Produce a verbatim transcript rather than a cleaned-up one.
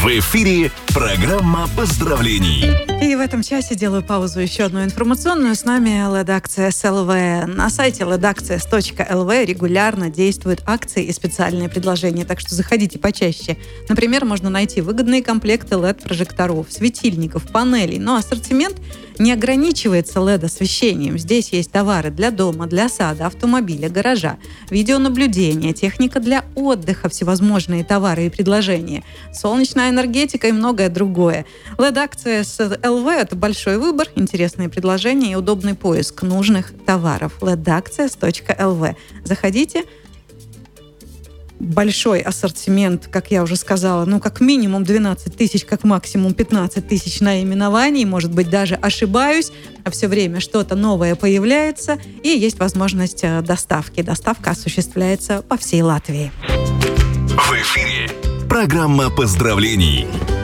В эфире программа поздравлений. И в этом часе делаю паузу еще одну информационную. С нами эл и ди-акция эс эл ви. На сайте эл и ди акциес точка эл ви регулярно действуют акции и специальные предложения, так что заходите почаще. Например, можно найти выгодные комплекты эл и ди-прожекторов, светильников, панелей, но ассортимент не ограничивается эл и ди-освещением. Здесь есть товары для дома, для сада, автомобиля, гаража, видеонаблюдения, техника для отдыха, всевозможные товары и предложения, солнечная энергетика и многое другое. эл и ди-акциес эл ви – это большой выбор, интересные предложения и удобный поиск нужных товаров. эл и ди акциес точка эл ви. Заходите. Большой ассортимент, как я уже сказала, ну, как минимум двенадцать тысяч, как максимум пятнадцать тысяч наименований. Может быть, даже ошибаюсь, а все время что-то новое появляется, и есть возможность доставки. Доставка осуществляется по всей Латвии. В эфире программа поздравлений.